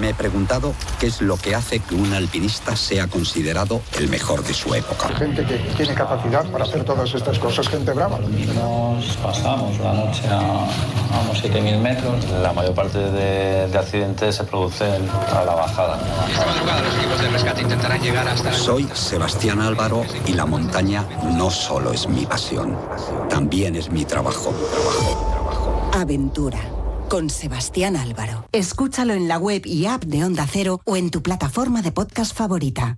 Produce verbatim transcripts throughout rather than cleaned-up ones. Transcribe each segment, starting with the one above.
me he preguntado qué es lo que hace que un alpinista sea considerado el mejor de su época. Gente que tiene capacidad para hacer todas estas cosas, gente brava. Nos pasamos la noche a, a unos siete mil metros. La mayor parte de, de accidentes se producen a la bajada. Esta madrugada los equipos de rescate intentarán llegar hasta... Soy Sebastián Álvaro y la montaña no solo es mi pasión, también es mi trabajo. trabajo, trabajo. Aventura. Con Sebastián Álvaro. Escúchalo en la web y app de Onda Cero o en tu plataforma de podcast favorita.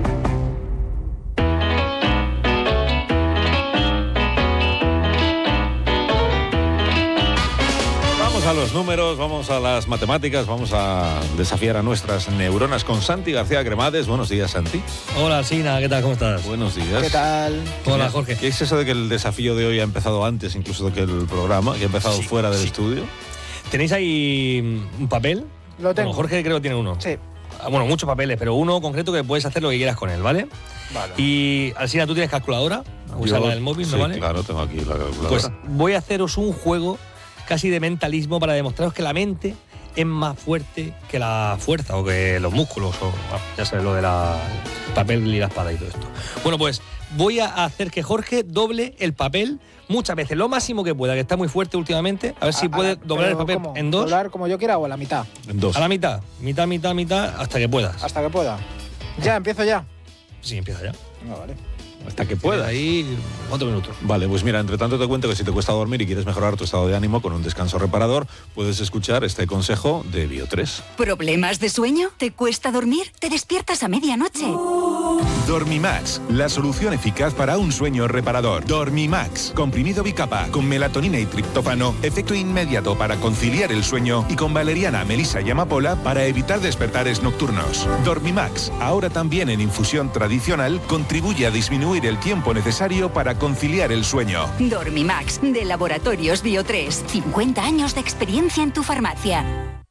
Vamos a los números, vamos a las matemáticas, vamos a desafiar a nuestras neuronas con Santi García Cremades. Buenos días, Santi. Hola, Sina, ¿qué tal? ¿Cómo estás? Buenos días. ¿Qué tal? Hola, Jorge. ¿Qué es eso de que el desafío de hoy ha empezado antes incluso que el programa, que ha empezado Sí, fuera del sí. estudio? ¿Tenéis ahí un papel? Lo tengo. Bueno, Jorge creo que tiene uno. Sí. Ah, Bueno, muchos papeles, pero uno concreto que puedes hacer lo que quieras con él, ¿vale? Vale. Y, Alsina, ¿tú tienes calculadora? Usa la del móvil, sí, ¿no vale? claro, tengo aquí la calculadora. Pues voy a haceros un juego casi de mentalismo para demostraros que la mente es más fuerte que la fuerza o que los músculos, o ah, ya sabes, lo de la papel y la espada y todo esto. Bueno, pues voy a hacer que Jorge doble el papel muchas veces, lo máximo que pueda, que está muy fuerte últimamente. A ver si A- puede a- doblar el pero papel ¿cómo? en dos. ¿Doblar como yo quiera o a la mitad? En dos. A la mitad, mitad, mitad, mitad, hasta que puedas. Hasta que pueda. Ya, empiezo ya. Sí, empieza ya. No, vale. Hasta que Pueda pueda. ahí cuatro minutos. Vale, pues mira, entre tanto te cuento que si te cuesta dormir y quieres mejorar tu estado de ánimo con un descanso reparador, puedes escuchar este consejo de Bio tres. ¿Problemas de sueño? ¿Te cuesta dormir? ¿Te despiertas a medianoche? Dormimax, la solución eficaz para un sueño reparador. Dormimax, comprimido bicapa con melatonina y triptófano, efecto inmediato para conciliar el sueño y con valeriana, melisa y amapola para evitar despertares nocturnos. Dormimax, ahora también en infusión tradicional, contribuye a disminuir el tiempo necesario para conciliar el sueño. Dormimax, de Laboratorios Bio tres. cincuenta años de experiencia en tu farmacia.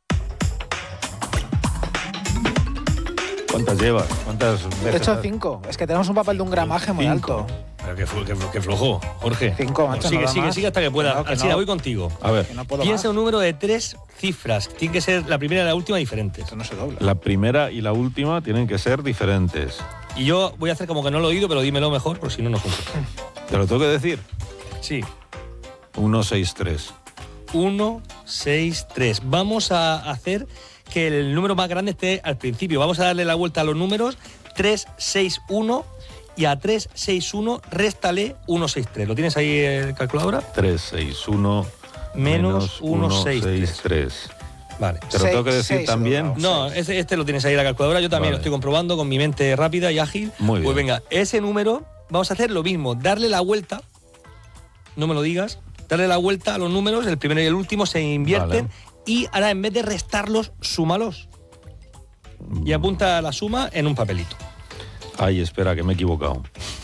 ¿Cuántas llevas? ¿Cuántas He veces? hecho has- cinco. Es que tenemos un papel de un gramaje muy Cinco. alto. Pero qué, flo- qué flo- qué flojo, Jorge. Cinco, macho, Sigue, no da sigue, más. sigue hasta que pueda. Que no, que Alsina, no. voy contigo. A ver, Que no puedo Piensa más. un número de tres cifras. Tiene que ser la primera y la última diferentes. Esto no se dobla. la primera y la última tienen que ser diferentes. Y yo voy a hacer como que no lo he oído, pero dímelo mejor, por si no, no funciona. ¿Te lo tengo que decir? Sí. uno seis tres. uno, seis, tres. Vamos a hacer que el número más grande esté al principio. Vamos a darle la vuelta a los números. tres, seis, uno. Y a tres, seis, uno, réstale uno, seis, tres. ¿Lo tienes ahí, eh, calculadora? tres seis uno Menos uno seis tres. Vale. ¿Te lo tengo que Seis, decir seis, también? no. No, este, este lo tienes ahí en la calculadora. Yo también Vale. lo estoy comprobando con mi mente rápida y ágil. Muy bien. Pues venga, ese número, vamos a hacer lo mismo. Darle la vuelta, no me lo digas, darle la vuelta a los números, el primero y el último se invierten. Vale. Y ahora en vez de restarlos, súmalos. Y apunta la suma en un papelito. Ay, espera, que me he equivocado.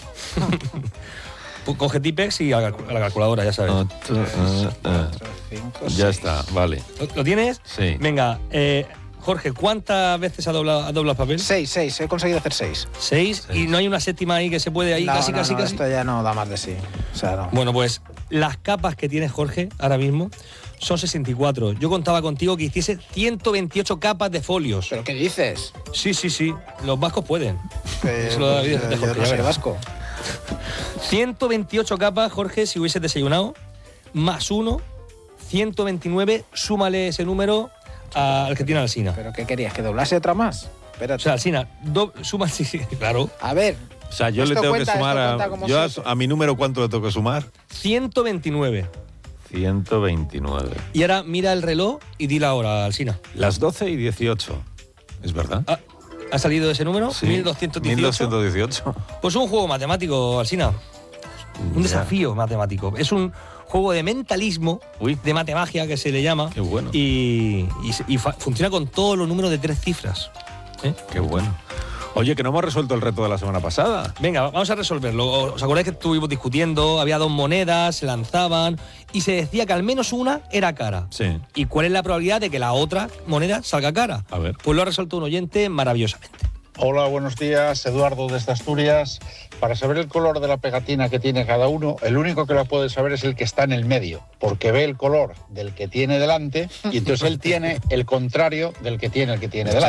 Pues coge Tipex y a la, calcu- a la calculadora, ya sabes. Ah, tu- ah, ah. Cinco, Ya seis. está, vale. ¿Lo, lo tienes? Sí. Venga, eh, Jorge, ¿cuántas veces ha doblado, ha doblado el papel? Seis, seis. He conseguido hacer seis. Seis. Seis. Y no hay una séptima ahí que se puede ahí, No, casi, no, casi, no, casi. Esto ya no da más de sí. O sea, no. Bueno, pues las capas que tiene Jorge ahora mismo son sesenta y cuatro. Yo contaba contigo que hiciese ciento veintiocho capas de folios. ¿Pero qué dices? Sí, sí, sí. Los vascos pueden. Que, Eso lo da vida pues, de yo Jorge, no ya soy verás. vasco. ciento veintiocho capas, Jorge, si hubieses desayunado, más uno, ciento veintinueve, súmale ese número al que tiene Alsina. ¿Pero qué querías? ¿Que doblase otra más? Espérate. O sea, Alsina, do- suma, sí, sí, claro, A ver. O sea, yo le Esto tengo cuenta, que sumar esto a, cuenta como yo a, siete. a mi número, ¿cuánto le tengo que sumar? ciento veintinueve. ciento veintinueve. Y ahora mira el reloj y di la hora, Alsina. Las doce y dieciocho. ¿Es verdad? Ah, ¿ha salido ese número? Sí. mil doscientos dieciocho. mil doscientos dieciocho. Pues un juego matemático, Alsina. Un Ya. desafío matemático. Es un juego de mentalismo, Uy. de matemagia que se le llama. Qué bueno. Y, y se- y fa- funciona con todos los números de tres cifras. ¿eh? Qué bueno. Oye, que no hemos resuelto el reto de la semana pasada. Venga, vamos a resolverlo. ¿Os acordáis que estuvimos discutiendo? Había dos monedas, se lanzaban y se decía que al menos una era cara. Sí. ¿Y cuál es la probabilidad de que la otra moneda salga cara? A ver. Pues lo ha resuelto un oyente maravillosamente. Hola, buenos días, Eduardo desde Asturias. Para saber el color de la pegatina que tiene cada uno, el único que lo puede saber es el que está en el medio, porque ve el color del que tiene delante y entonces él tiene el contrario del que tiene el que tiene delante.